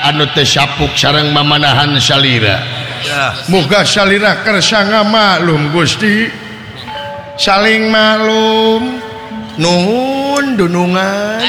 anu teu sapuk sareng mamanahan salira. Muga salira kersa ngamaklum Gusti. Saling maklum. Nuhun dunungan.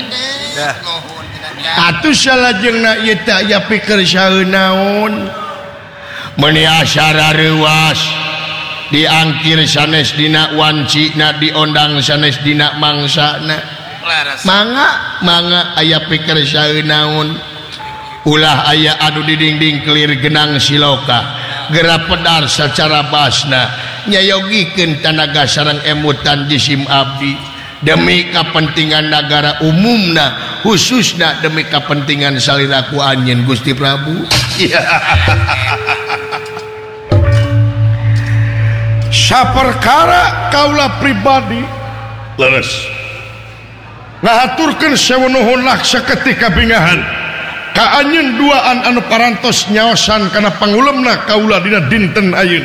Atuh salajengna ieu teh aya pikeun saeun naon. Meuni acara reuas diangkir sanes dina wancina diondang sanes dina mangsana. Mangga aya pikeun saeun naon. Ulah aya anu didingding kelir genang siloka geura pedar secara basna nyayogikeun tanaga sareng emutan jisim abdi demi kepentingan negara umumna khususna demi kepentingan saliraku anjeun Gusti Prabu. Saperkara kaula pribadi leres ngahaturkeun sewenuhun laksa ketika bingahan ka anjeun duaan anu parantos nyaosan kana pangulemna kaula dina dinten ayeuna.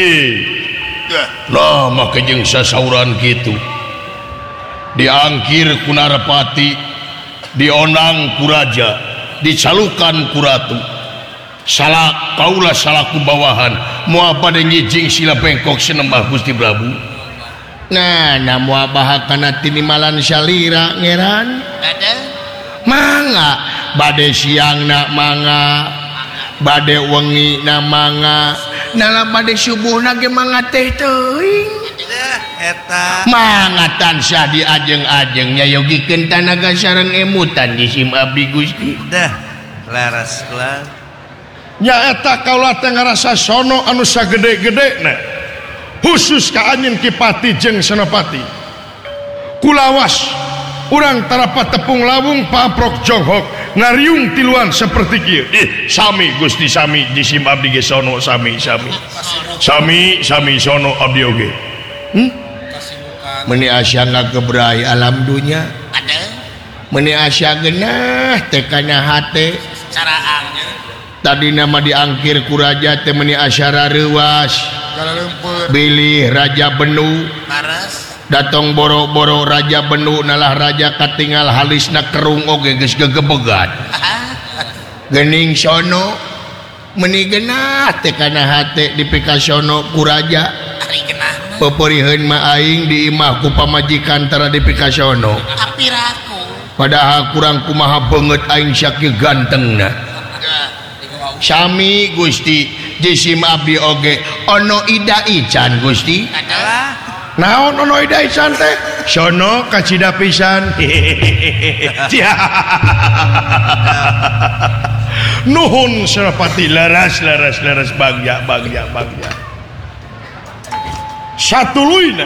Nah make jeung sasauran kitu diangkir ku Narpati dionang ku raja dicalukan ku ratu salah kaula salaku bawahan moal bade ngijing sila bengkok sinembah Gusti Prabu. Nah moal bahakana tinimalan salira ngeran mangga bade siangna mangga bade wengi na mangga nala bade subuhna ge mangga teh teuing eta mangga tansah diajeng-ajeng nyayogikeun tanaga sareng emutan jisim abdi Gusti. Dah laras lah nya eta kaula teh ngarasa sono anu sagede-gedena khusus ka anjeun Kipati jeung Senopati kulawas urang tarapat tepung lawung paprok jonghok ngariung tiluan seperti kieu. Sami Gusti sami jisim abdi ge sono sami sono abdi oge. Meuni asya ngagebrai alam dunya meuni asya geunah teh kana hate caraangnya tadi nama diangkir ku raja teh meuni asyara reuas bilih Raja Benu datang boro-boro Raja Benu nalah raja katinggal halisna kerung oge geus gegebegan geuning sono meuni geunah teh kana hate dipikasono ku raja peperieun mah aing di imah ku pamajikan tara dipikasono apiraku padahal kurang kumaha beungeut aing sakieu gantengna. Sami Gusti jisim abdi oge ono ida ican Gusti. Naon ono ida ican teh? Sono kacida pisan. Nuhun Senopati laras bagja. Satuluyna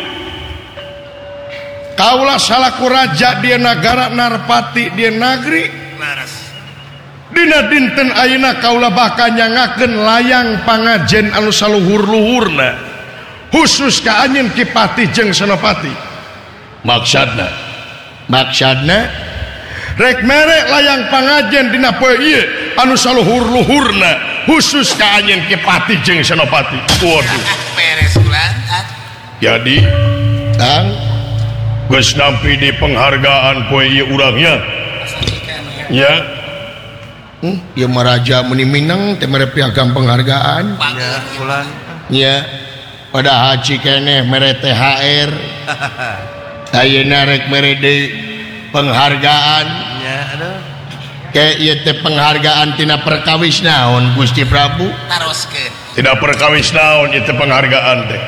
kaula salaku raja di negara Narpati di negeri dina dinten ayeuna kaula bakal nyangakeun layang pangajen anu saluhur-luhurna khusus ka anjeun Kipati jeung Senopati. Maksudna rek mere layang pangajen dina poe ieu anu saluhur-luhurna khusus ka anjeun Kipati jeung Senopati. Waduh beres bulan. Jadi tang geus nampi di penghargaan poe ieu urangnya nya ieu mah raja meuni Minang teh mere piagam penghargaan Ya bulan nya pada haji keneh mere THR ayeuna rek mere deui penghargaan ya aduh ke ieu teh penghargaan tina perkawis naon Gusti Prabu taroskeun tidak perkawis naon ieu teh penghargaan teh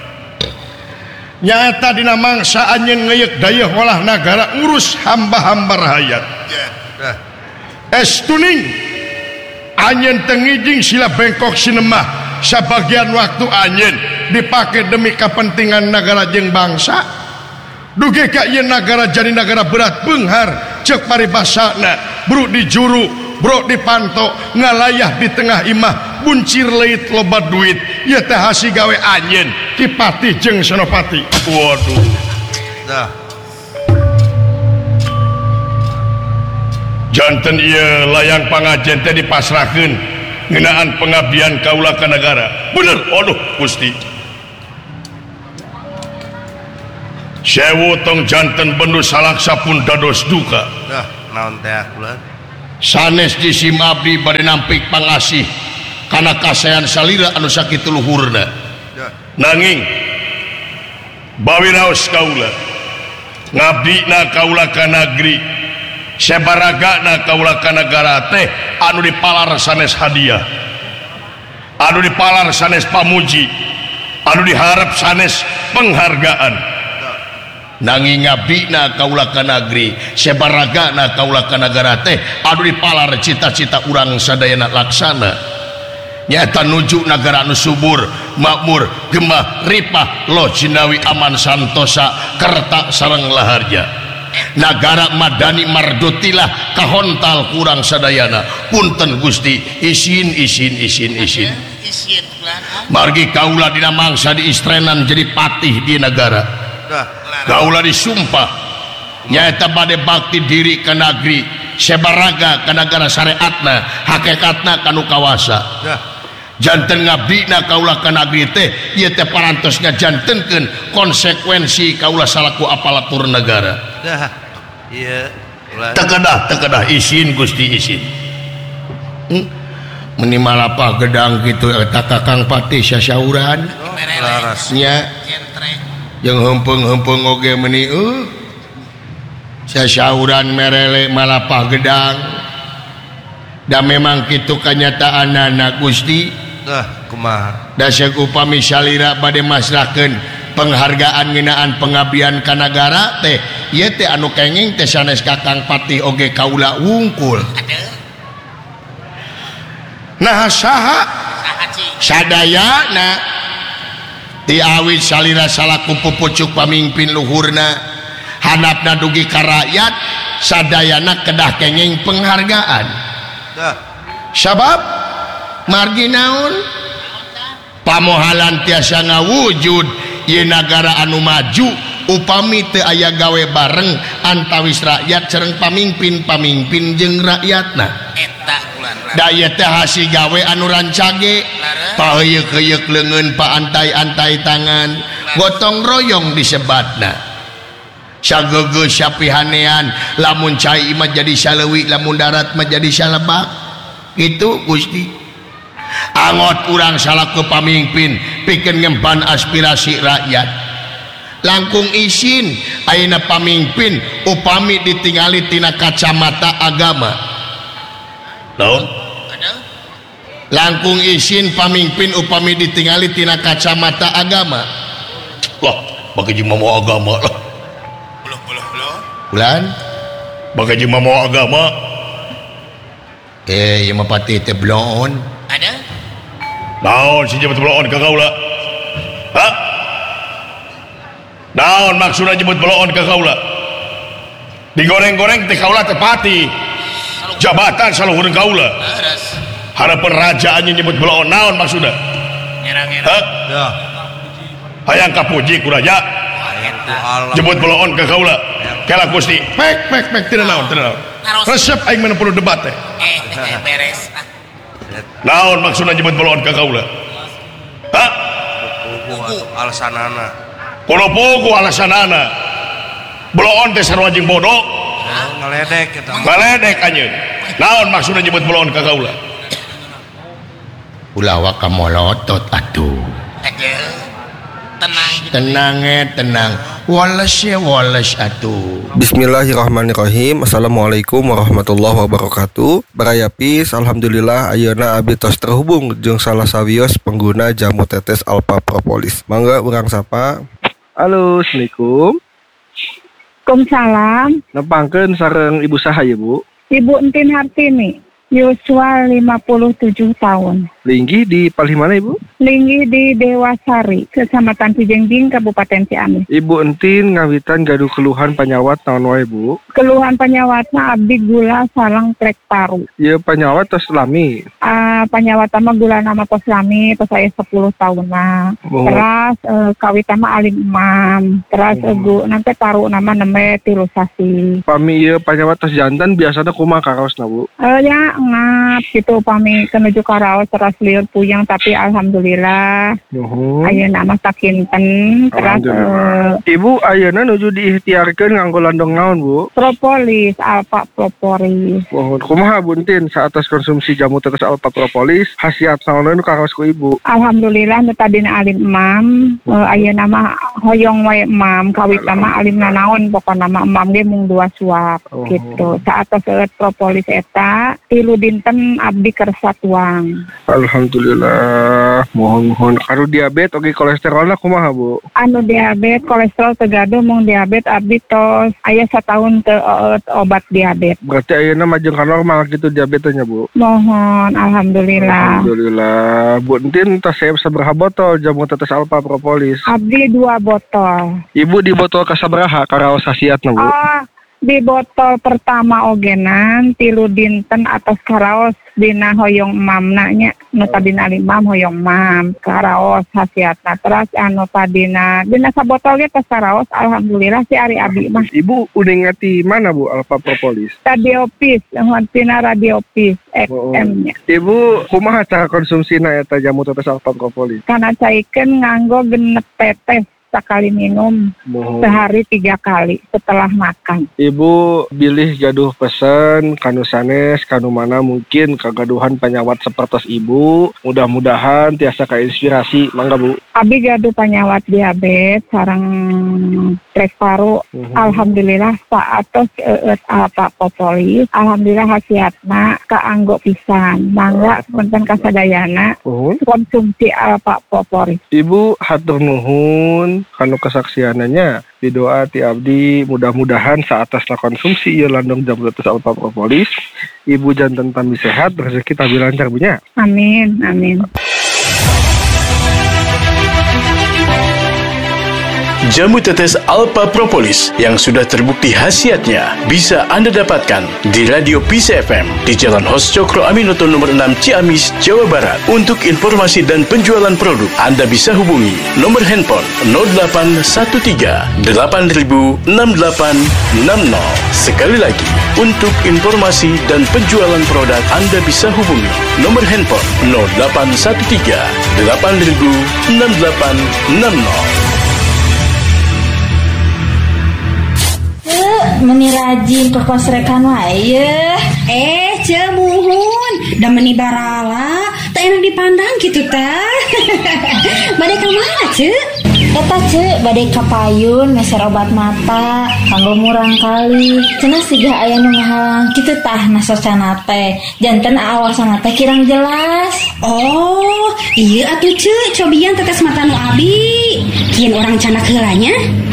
nyata dina mangsa anjeun ngeuyeuk dayeuh ngolah nagara ngurus hamba-hamba rakyat. Estuning anjeun teu ngijing sila bengkok sinembah sabagian waktu anjeun dipake demi kepentingan negara jeung bangsa. Dugi ka ieu nagara jadi nagara berat beunghar ceuk paribasana bro di juru bro dipanto ngalayah di tengah imah buncir leit loba duit ieu teh hasi gawe anjeun Kipati jeung Senopati. Waduh dah janten ieu layang pangajen teh dipasrahkeun ngeunaan pengabdian kaula ka negara bener. Aduh Gusti sewu tong janten Benu salaksa pun dados duka. dah naon teh bulan sanes disim abdi bade nampik pangasih kana kasayan salira anu sakitu luhurna nanging bawi raos kaula ngabdina kaula ka negeri sabaragana kaula ka nagara teh anu dipalar sanes hadiah anu dipalar sanes pamuji anu diharap sanes penghargaan nanging ngabdina kaula ka negeri sabaragana kaula ka nagara teh anu dipalar cita-cita urang sadayana laksana nyata nuju nagara anu subur makmur gemah ripah loh jinawi aman santosa kerta sareng laharja nagara madani mardotilah kahontal kurang sadayana punten Gusti isin margi kaula dina mangsa diistrenan jadi patih di negara kaula disumpah nyata bade bakti diri ke negeri sebaraga ke negara syariatna hakikatna kanu kawasa janten ngabdina kaula ka negeri teh ieu teh parantosna jantenkeun konsekuensi kaula salaku aparatur negara iya teu isin Gusti isin minimal apa gedang kitu eta kakang pati sasauran nya jeung heupeung-heupeung oge meuni sasauran merele malapah gedang da memang kitu kanyataanna Gusti kumaha da seg upami salira bade masrahkeun penghargaan ngeunaan pengabdian ka nagara teh ieu teh anu kenging teh sanes kakang patih oge kaula wungkul nah saha sadayana ti awit salira salaku pupucuk pamimpin luhurna handapna dugi ka rakyat sadayana kedah kenging penghargaan sabab margi naon pamohalan tiasa ngawujud ieu nagara anu maju upami teu aya gawe bareng antawis rakyat sareng pamimpin jeung rakyatna eta da ieu teh hasi gawe anu rancage paheyeuk-heyeuk leungeun paantai-antai tangan gotong royong disebatna sagegeus sapihanean lamun cai mah jadi saleuwi lamun darat mah jadi salebak itu Gusti angot urang salaku pamimpin pikeun ngemban aspirasi rakyat langkung isin ayeuna pamimpin upami ditingali tina kacamata agama naon langkung isin pamimpin upami ditingali tina kacamata agama wah bagi jeung mau agama lah bulan bagi jeung mau agama ieu mah pati teh bloon ada naon si jebut bloon ka kaula ha naon maksudna jebut bloon ka kaula digoreng-goreng teh kaula teh pati jabatan saluhurun kaula harapan raja anjeun nyebut bloon naon maksudna nyerang-nyerang hayang kapuji ku raja jebut bloon ka kaula kela Gusti pek teu naon resep aing mana perlu debat teh beres naon maksudna jebut bloon ka kaula ha alasanana pugu alasanana bloon teh sarua jeung bodoh ngaledek eta ngaledek anjeun naon maksudna jebut bloon ka kaula ulah wa kamolotot atuh tenang walas atuh. Bismillahirrahmanirrahim. Assalamualaikum warahmatullahi wabarakatuh. Barayapis alhamdulillah ayeuna abdi tos terhubung jeung salah sawios pengguna jamu tetes Alpha Propolis. Mangga urang sapa. Halo, assalamualaikum. Waalaikumsalam. Nepangkeun sareng ibu saha ya, Bu? Ibu Entin Hartini. Yuswa 57 tahun. Linggi di palih mana Ibu? Linggi di Dewasari, Kecamatan Cijengjing, Kabupaten Ciamis. Ibu Entin ngawitan gaduh keluhan panyawat naon wae Bu? Keluhan panyawatna abdi gula sareng trek paru. Ieu panyawat tos lami. Panyawat mah gula nama tos lami, tos aya 10 tahunna. Terus kawitna mah alim imam. Terus nanti paru nama neme tilusasi. Pami ieu panyawat tos jantan biasana kumaha karaosna Bu? Ya ngap gitu pami kenuju karaos terus liur puyeng tapi alhamdulillah ayeuna mah sakinten. Terus Ibu ayeuna nuju diikhtiarkeun nganggo landong naon Bu? propolis, alfa propolis. Mohon kumaha buntin saatas konsumsi jamu tetes alfa propolis khasiat naon nu karaos ku Ibu? Alhamdulillah nu tadina alim emam, ayeuna mah hoyong wae emam, kawitna mah alimna naon pokona mah emam ge mung 2 suap gitu. Saatos propolis eta 3 dinten abdi kersa tuang. Alhamdulillah. Mohon karo diabetes oge kolesterolna kumaha Bu? Anu diabetes kolesterol tegado mung diabetes abdi tos aya 1 tahun teu obat diabetes. Berarti ayeuna majeng ka normal gitu diabetesnya Bu? Mohon alhamdulillah. Alhamdulillah. Bu entin tas saya sabaraha botol jamu tetes alfa propolis? Abdi 2 botol. Ibu di botol kasabaraha karaos khasiatna Bu? Di botol pertama ogenan 3 dinten atas karaos dina hoyong mamna nya nu tadina limam hoyong mam karaos khasiatna. Terus anu tadina dina sabotol ge tos karaos alhamdulillah si ari abi mah. Ibu udah ngati mana Bu alfa propolis? Radiopis, tina Radiopis FM nya. Ibu kumaha cara konsumsina eta jamu tetes alfa propolis? Kana caikeun nganggo 6 tetes sekali minum, sehari 3 kali setelah makan. Ibu bilih gaduh pesen kanu sanes kanu mana mungkin kagaduhan penyawat sepertos Ibu, mudah-mudahan tiasa kainspirasi mangga Bu. Abi gaduh penyawat diabetes sareng stres paru. Alhamdulillah saatos alfa propolis alhamdulillah khasiatna kaanggo pisan. Mangga punten kasadayana konsumsi alfa propolis. Ibu hatur nuhun kanu kesaksiananya didoa ti abdi mudah-mudahan saatasna konsumsi ieu landong jamu tetes alfa propolis Ibu janten tambi sehat rezeki tabi lancar punya. Amin. Jamu tetes alfa propolis yang sudah terbukti khasiatnya bisa Anda dapatkan di Radio Peace FM di Jalan Hos Cokro Aminoto nomor 6 Ciamis, Jawa Barat. Untuk informasi dan penjualan produk, Anda bisa hubungi nomor handphone 0813 8000 6860. Sekali lagi, untuk informasi dan penjualan produk, Anda bisa hubungi nomor handphone 0813 8000 6860. Meni rajin ke pos rekan wae. Cemuhun da meni barala tak enak dipandang gitu tah. Bade ka mana Ceu? Eta Ceu bade ka payun meser obat mata kanggo murang kali. Cenah siga aya nu ngahalang kitu tah nasocana teh. Janten awasana teh kirang jelas. Oh, ieu atuh Ceu cobian tetes mata nu abi. Kieun urang canak heulanya.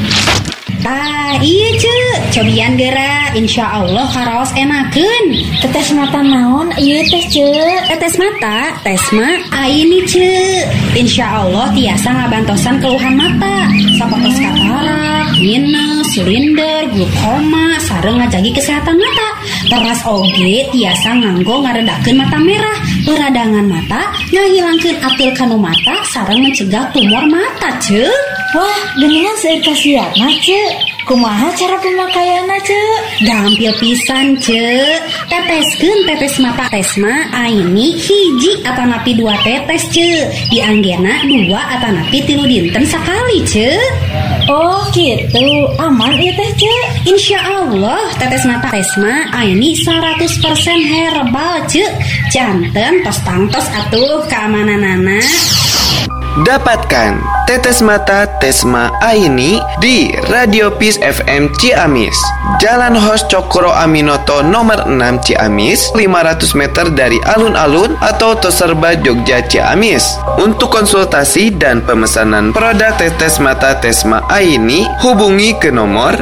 Iya Ceu, cobian geura insyaallah karaos enakeun. Tetes mata naon ieu teh Ceu? Tetes mata, tesma ini Ceu. Insyaallah tiasa ngabantosan keluhan mata, sapatos katarak, minus, silinder, glaukoma, sareng ngajagi kesehatan mata. Teras oge tiasa nganggo ngaredakeun mata merah, peradangan mata, ngahilangkeun atil kanu mata, sareng mencegah tumor mata Ceu. Wah, geuningan seueur khasiatna Ceu. Kumaha cara pemakaianna Ceu? Gampil pisan Ceu. Teteskeun tetes mata tesma aini hiji atanapi 2 tetes Ceu. Dianggena 2 atanapi 3 dinten sakali Ceu. Oh gitu, aman ieu teh Ceu. Insyaallah tetes mata tesma aini 100% herbal Ceu. Janten tos tangtos atuh keamananana. Dapatkan tetes mata Tesma Aini di Radio Peace FM Ciamis, Jalan Hos Cokro Aminoto nomor 6 Ciamis, 500 meter dari alun-alun atau Toserba Jogja Ciamis. Untuk konsultasi dan pemesanan produk tetes mata Tesma Aini, hubungi ke nomor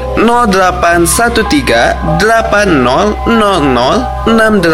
0813 8000 6860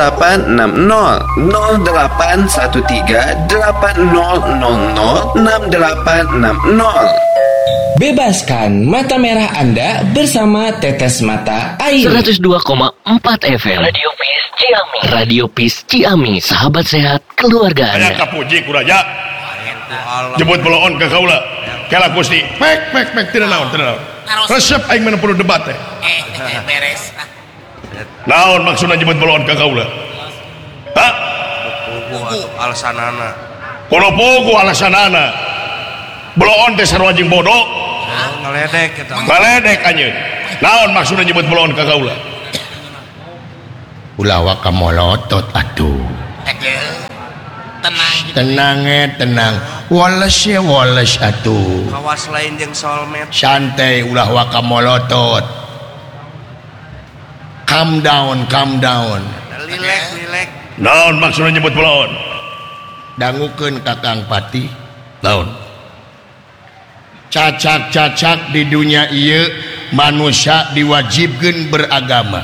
0813 8000 6860. Bebaskan mata merah Anda bersama Tetes Mata Aini. 102,4 FM Radio Peace Ciamis. Radio Peace Ciamis, sahabat sehat keluarga Anda. Aya kapuji ku raja. Jebut beloon ke kaula. Kala Gusti. Pek teu naon. Resep aing mana perlu debat teh. Beres. Naon maksudna jebut beloon ke kaula? Hah? alasanana kono pogo alasanana beloon teh sarua jeung bodoh ngeledek eta ngaledek anjeun naon maksudna nyebut beloon ka kaula ulah wa kamolotot atuh tenang woles atuh kawas lain jeung soulmate santai ulah wa kamolotot calm down lilek naon maksudna nyebut beloon dangukeun Kakang Pati naon cacak di dunia ieu manusia diwajibkeun beragama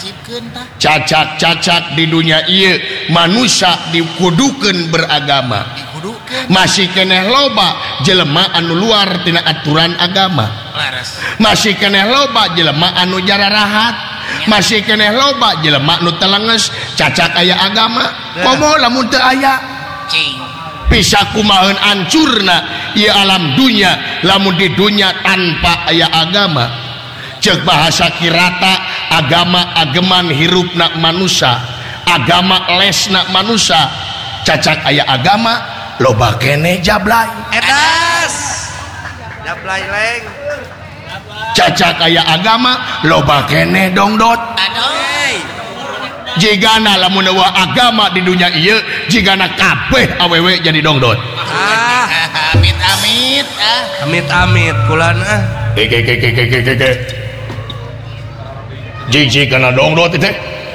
cacak di dunia ieu manusia dikudukeun beragama masih keneh loba jelema anu luar tina aturan agama masih keneh loba jelema anu jararahat masih keneh loba jelema anu telenges cacak aya agama komo lamun teu aya bisa kumaheun ancurna ieu alam dunia lamun di dunia tanpa aya agama ceuk bahasa kirata agama ageman hirupna manusia agama lesna manusia cacak aya agama loba keneh jablay edas jablay leng cacak aya agama loba keneh dongdot jigana lamun eueuh agama di dunia ieu jigana kabeh awewe jadi dongdot amit kulana jiji kana dongdot teh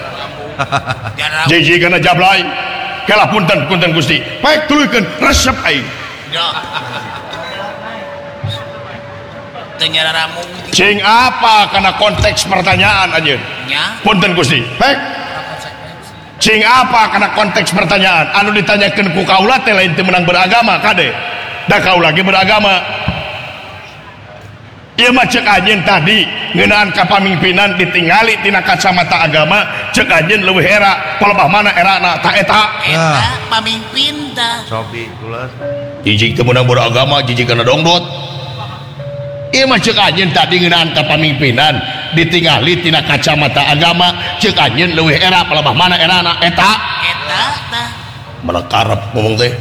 jiji kana jablay kalah punten Gusti baik tuluykeun resep aing cing apa karena konteks pertanyaan anjeun punten Gusti baik cing apa karena konteks pertanyaan anu ditanyakeun ku kaula teh lain teu menang beragama kade da kaula lagi beragama ieu mah ceuk anjeun tadi ngeunaan ka pamimpinan ditingali tina kacamata agama ceuk anjeun leuwih era palebah mana erana ta eta pamimpin tah sobi kula jijik teu menang beragama jijik kana dongdot ieu mah ceuk anjeun tadi ngeunaan ka pamimpinan ditingali tina kacamata agama ceuk anjeun leuwih era palebah mana erana eta tah mana karep ngomong teh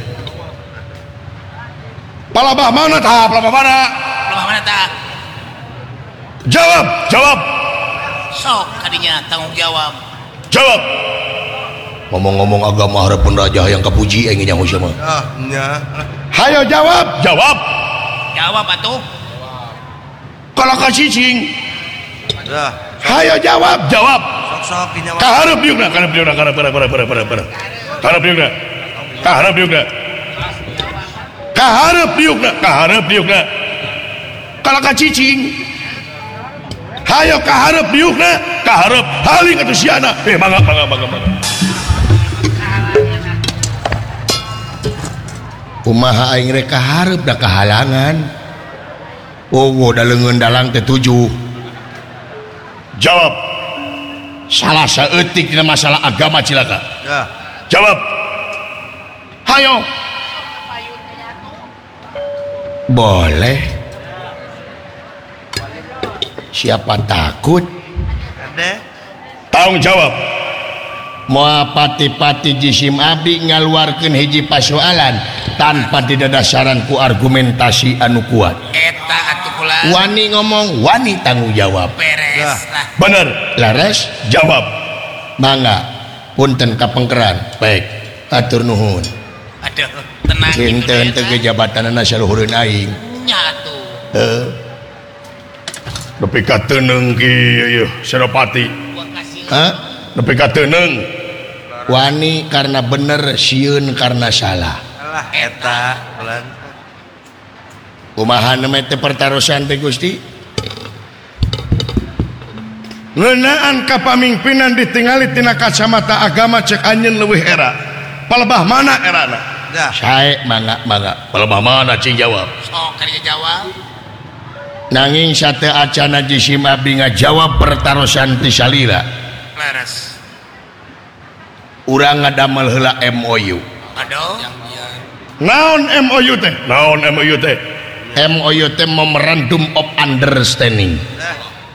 palebah mana tah palebah mana tah jawab sok kadinya tanggung jawab ngomong-ngomong agama hareupeun raja yang kapuji aing nyaho sia mah nya hayo jawab atuh kalau kacicing hayo jawab sok nyawa kaharep biukna kalau kacicing hayo kaharep biukna kaharep haling atuh siana mangga kumaha aing rek kaharep da kahalangan da leungeun dalang teh 7 jawab salah saeutik dina masalah agama cilaka jawab hayo boleh siapa takut tanggung jawab moal pati-pati jisim abdi ngaluarkeun hiji pasoalan tanpa didadasaran ku argumentasi anu kuat eta atuh kula wani ngomong wani tanggung jawab beres lah bener laras jawab mangga punten kapengkeran baik atur nuhun aduh tenang kinten teu jabatanna saluhureun aing nya atuh nepi ka teuneng kieu Senopati nepi ka teuneng wani karena bener sieun karena salah alah eta bulan kumaha mah teh pertarusan teh Gusti ngeunaan ka pamimpinan ditingali tina kacamata agama ceuk anjeun leuwih era palebah mana erana sae mangga palebah mana cing jawab sok kadinya jawab nanging sateu acana jisim abdi ngajawab pertarusan ti salira laras urang ngadamel heula MOU aduh naon MOU teh MOU teh Memorandum of Understanding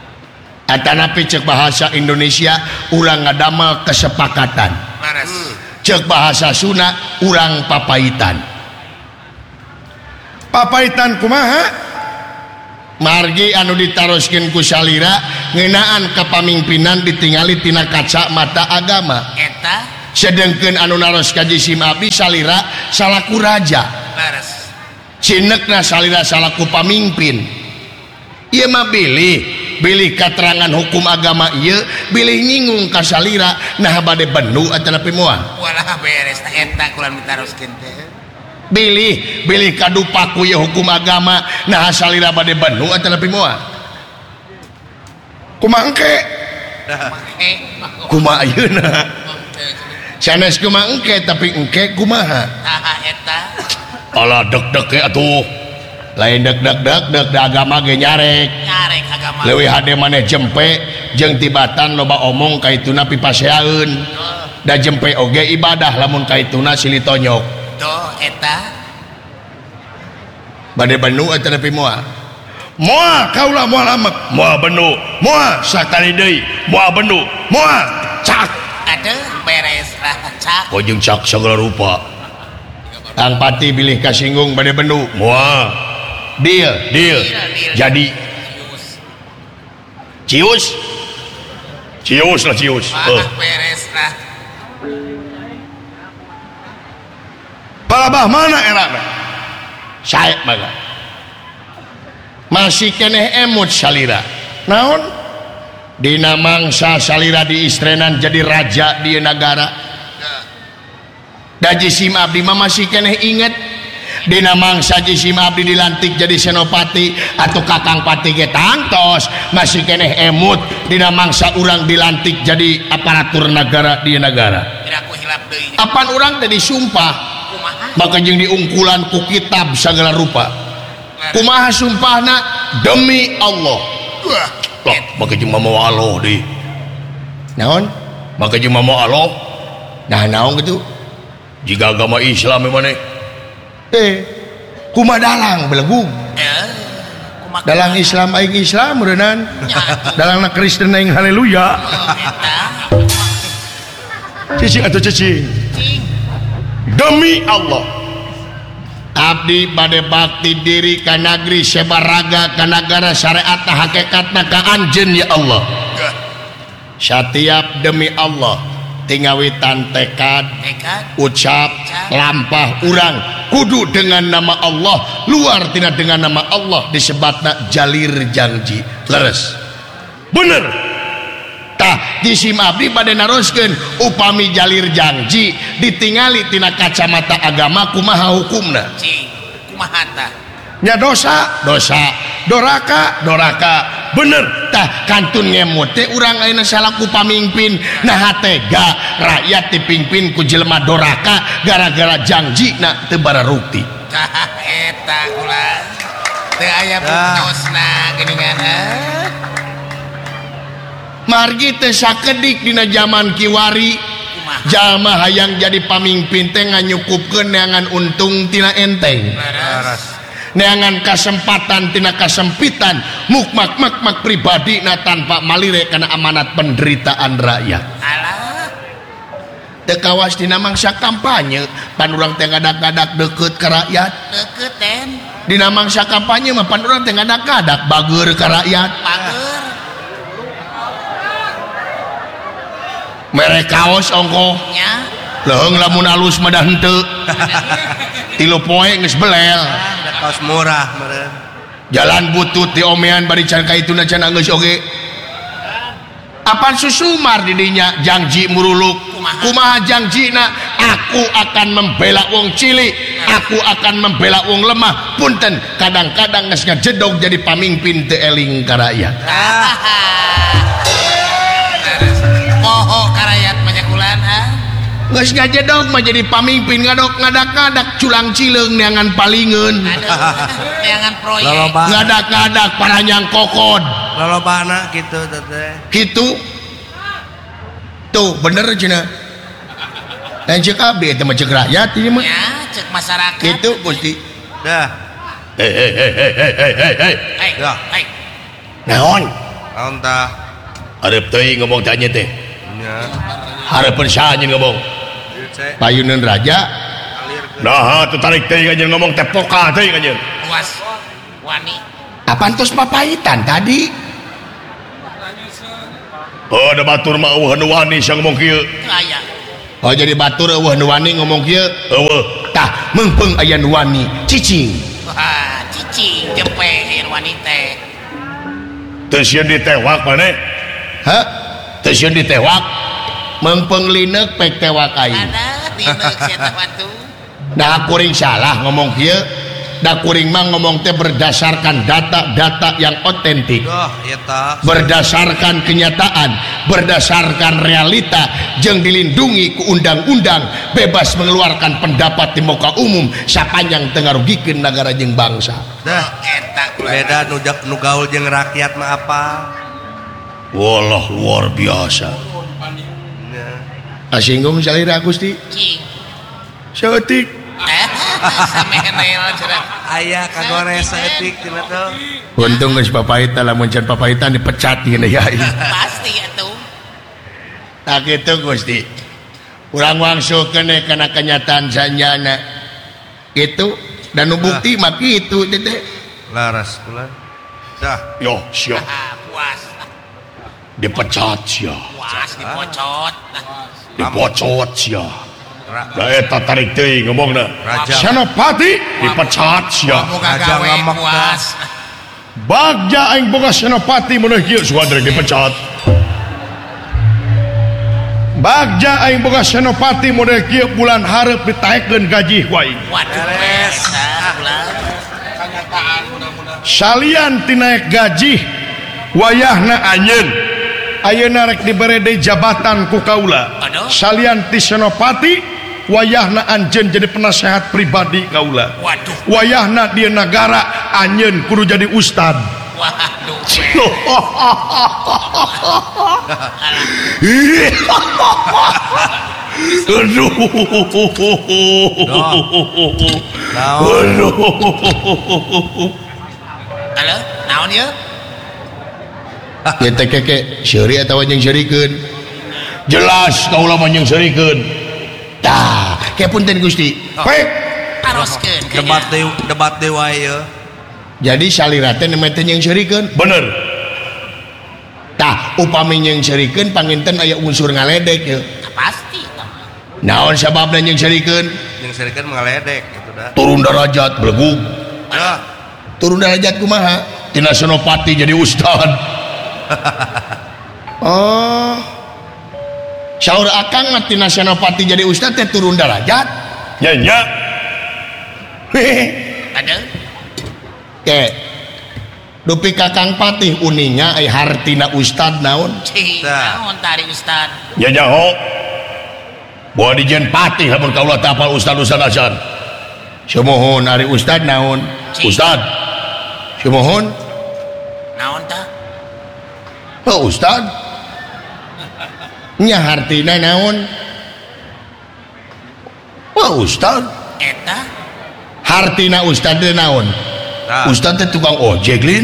atanapi ceuk bahasa Indonesia urang ngadamel kesepakatan cek bahasa Sunda urang papaitan kumaha margi anu ditaroskeun ku salira ngeunaan kepamimpinan ditingali tina kaca mata agama eta sedengkeun anu naros ka jisim abdi salira salaku raja leres cinekna salira salaku pamimpin ieu mah bilih keterangan hukum agama ieu bilih nyinggung ka salira nah bade bendu atawa nepi moal walah beres eta kulan mitaroskeun teh bilih kadupaku ya hukum agama nah salira bade bendu atawa nepi moal kumaha engke kumaha ayeuna sanes kumaha engke tapi engke kumaha eta ala deg-deg atuh lain deg agama ge nyarek agama leuwih hade maneh jempe jeung tibatan loba omong kaituna pipaseaeun da jempe oge ibadah lamun kaituna silih tonyok tuh eta bade benu eta nepi moal kaula moal amat moal benu moal sakali deui moal benu moal cak aduh beres lah cak jeung cak sagala rupa ang pati bilih kasinggung bade benu moal deal jadi cius beres lah palabah mana erana saya mangga masih keneh emut salira naon dina mangsa salira diistrenan jadi raja di negara da jisim abdi mah masih keneh inget dina mangsa jisim abdi dilantik jadi senopati atau kakang pati ge tangtos masih keneh emut dina mangsa urang dilantik jadi aparatur negara di negara tidak ku hilap deui apan urang teh disumpah maka jeung diungkulan ku kitab sagala rupa kumaha sumpahna demi Allah lah maka jeung mau Allah di naon maka jeung mau Allah nah naon gitu jika agama Islam maneh kumaha dalang belegu dalang Islam aing Islam meureunnan dalangna Kristen aing haleluya cicing atuh cicing demi Allah abdi bade bakti diri ka nagri sebaraga ka nagara syariat hakikatna ka anjeun ya Allah setiap demi Allah tingawitan tekad ucap lampah urang kudu dengan nama Allah luar tina dengan nama Allah disebutna jalir janji leres bener tah jisim abdi bade naroskeun upami jalir janji ditingali tina kacamata agama kumaha hukumna kumaha tah nya dosa doraka bener tah kantun ngemut teh urang ayeuna salaku pamimpin nah tega rakyat dipingpin ku jelema doraka gara-gara janjina teu bararukti eta ulah teu aya buktiosna geuningan margi teh sakedik dina zaman kiwari jalma hayang jadi pamimpin teh nganyukupkeun neangan untung tina enteng neangan kasempatan tina kasempitan mak pribadi na tanpa malire karena amanat penderitaan rakyat teu kawas dina mangsa kampanye pan urang teh ngadak-ngadak deukeut ka rakyat deukeut ten dina mangsa kampanye mah pan urang teh ngadak-ngadak bageur ka rakyat bageur mere kaos ongko nya leung lamun alus mah da henteu 3 poe geus belel kaos murah meureun jalan butut di omean bari can kaituna can geus oge apan susumar di dinya janji muruluk kumaha janjina aku akan membela wong cilik aku akan membela wong lemah punten kadang-kadang geus ngajedog jadi pamimpin teu eling ka rakyat poho ka rakyat banyak ulan geus ngajedog mah jadi pamimpin ngadak-ngadak culang cileung neangan palingeun neangan proyek ngadak-ngadak paranyang kokod lolobana kitu teh kitu tuh bener cenah dan cek abdi eta mah cek rakyat ieu mah ya cek masyarakat kitu Gusti dah hei naon tah arep teuing ngomong tanya teh nya hareupeun saha nyeun ngomong payunan raja nah tuh tarik teh aja ngomong teh poka teh aja puas wani apantos papaitan tadi ada batur mah eueuh nu wani sang ngomong kieu aya oh jadi batur eueuh nu wani ngomong kieu eueuh tah meungpeung aya nu wani cicing wah cicing jepe wani teh teu sieun ditewak maneh hah teu sieun ditewak meungpeung lineuk pek tewak aing ada lineuk sia batu dah kuring salah ngomong kieu dah kuring mah ngomong teh berdasarkan data-data yang otentik berdasarkan kenyataan berdasarkan realita jeung dilindungi ku undang-undang bebas mengeluarkan pendapat di muka umum sapanjang teu ngarugikeun nagara jeung bangsa dah eta beda nu gaul jeung rakyat mah apa walah luar biasa asinggung salira Gusti saeutik aya kagores etik cenah tuh untung geus papahita lamun can papahitan dipecat geus ya pasti atuh tak kitu Gusti urang wangsulkeun kana kenyataan sanjana kitu dan nu bukti mah kitu teh laras kula dah yo sia puas dipecat sia puas dipocot sia da eta tarik teuing ngomongna Senopati dipecat sia raja ngamak puas bagja aing boga senopati mun kieu sugan dipecat bagja aing boga senopati mun kieu bulan hareup ditaekeun gaji ku aing waduh salian tinaek gaji wayahna anjeun ayeuna rek dibere deui jabatan ku kaula salian ti senopati wayahna anjeun jadi penasehat pribadi kaula wayahna di negara anjeun kudu jadi ustad halo naon ieu ya teh keke seuri atawa jeung seurikeun jelas kaula mah jeung seurikeun tah kepunten Gusti baik taroskeun debat dewa ieu jadi salira teh nemeh teh jeung seurikeun bener tah upami jeung seurikeun panginten aya unsur ngaledek ye pasti naon sababna jeung seurikeun ngaledek gitu dah turun derajat belegug turun derajat kumaha tina senopati jadi ustad oh saur akang mah tina senopati jadi ustad teh turun derajat nya nya ada ke dupi kakang patih uninya ai hartina ustad naon naon tari ustad nya nya ho bawa dijen patih lamun kaula teh apal ustad-ustad asan semohon ari ustad naon ustad semohon naon tah oh ustad nya hartina naon oh ustad eta hartina ustad teh naon ustad teh tukang ojek lin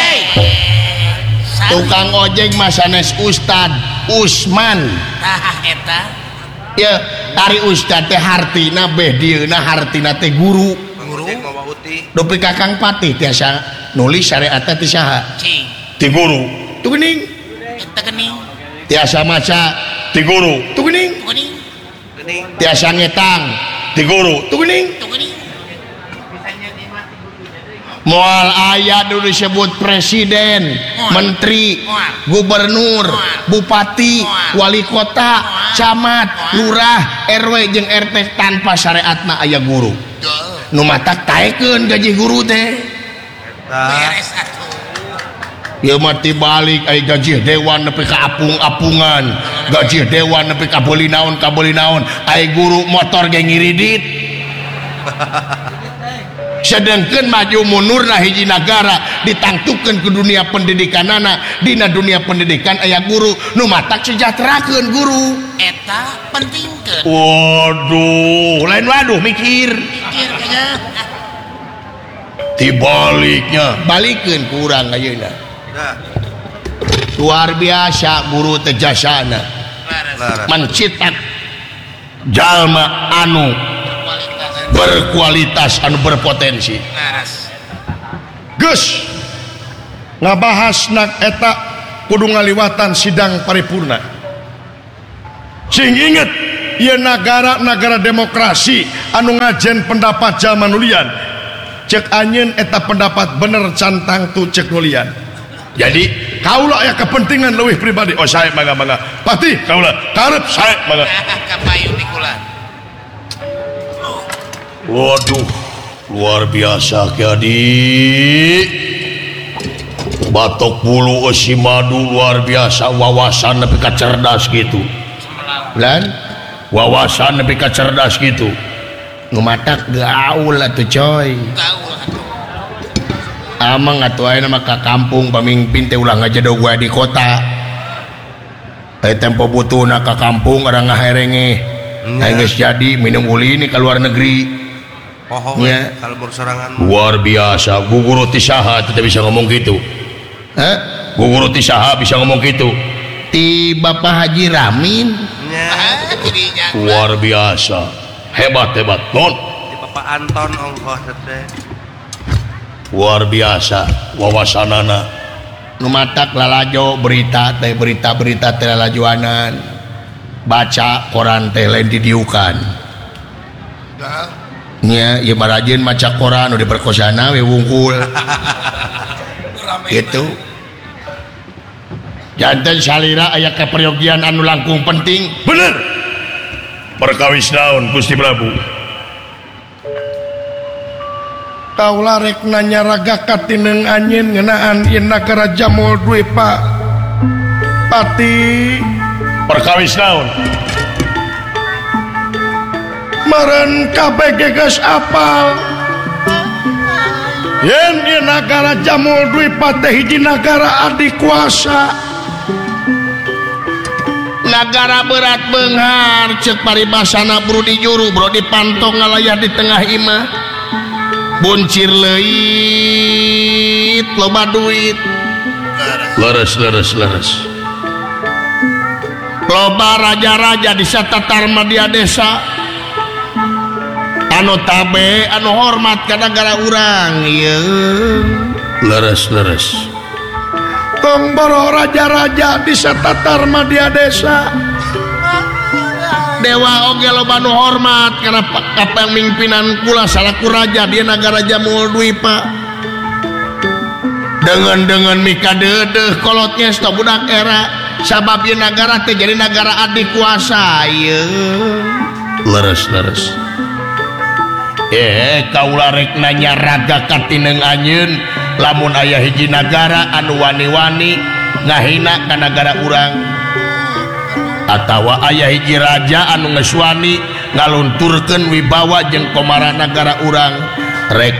tukang ojek mah sanes ustad Usman tah eta ya ari ustad teh hartina beh dieuna hartina teh guru dupi kakang patih tiasa nulis syariat teh saha ti guru tu geuning eta geuning tiasa maca ti guru tu geuning tiasa ngetang ti guru tu geuning moal aya dulu disebut presiden menteri gubernur bupati wali kota camat lurah RW jeung RT tanpa syariatna aya guru nu matak taekeun gaji guru teh beres atuh ieu mah tibalik ai gaji dewan nepi ka apung-apungan gaji dewan nepi ka beuli naon ai guru motor ge ngiridit sedangkan maju munurna hiji negara ditangtukeun ke dunia pendidikanana dina dunia pendidikan aya guru nu matak sejahterakeun guru eta pentingkeun waduh lain waduh mikir kayaknya tibaliknya balikeun ku urang ayeuna luar biasa guru teh jasana mencitat jalma anu berkualitas anu berpotensi. Gus ngabahas nak eta kudu ngaliwatan sidang paripurna. Sing inget ieu negara demokrasi anu ngajen pendapat zaman nulian. Cek anjeun eta pendapat bener cantang tu cek nulian. Jadi kaula aya kepentingan leuwih pribadi. Oh saya mangga pati kaula karep saya mangga kapayu dikulan. Waduh, luar biasa Kiadi. Batok bulu esi madu luar biasa, wawasan nepi ka cerdas gitu. Lan wawasan nepi ka cerdas gitu. Nu matak gaul atuh coy. Amang atuh ayeuna mah ka kampung pamimpin teh ulah ngajado gua di kota. Tempo butuhna ka kampung ada ngaherenge. Geus jadi minum ulin ka luar negeri. Pohongnya kalau berserangan luar biasa. Guguru ti saha teh bisa ngomong gitu. Guguru ti saha bisa ngomong gitu. Ti Bapak Haji Ramin. Luar biasa. Hebat non. Ti Bapak Anton ongkoh teh. Luar biasa wawasanana. Nu matak lalajo berita teh lalajoanan. Baca koran teh lain didiukan. Nya ieu marajeun maca koran udah perkosana we wungkul. Gitu. Janten salira aya kaperyogian anu langkung penting. Bener. Perkawis naon Gusti Prabu? Kaula rek nanya raga katineng anjeun ngeunaan ieu nagara Jamul Dwi Pak Pati. Perkawis naon? Meren KBG geus apal. Yen ieu nagara Jamul Dwi Pak teh hiji nagara adikuasa. Nagara berat beunghar ceuk paribasana bro di juru bro dipantong ngalayah di tengah imah. Buncir leuit loba duit. Leres. Loba raja-raja di satatar media desa. Anu tabe anu hormat ka nagara urang ieu. Leres. Tong boro raja-raja di satatar media desa. Dewa oge loba nu hormat karena kapamimpinan kula salaku raja di nagara Jamul Dwi Pak. Dengan mikadeudeuh kolotnya sto budak era sabab ieu nagara teh jadi nagara adikuasa ieu. Leres. Kaula rek nanya raga katineng anjeun lamun aya hiji nagara anu wani-wani ngahina ka nagara urang atawa aya hiji raja anu geus wani ngalunturkeun wibawa jeung komara nagara urang rek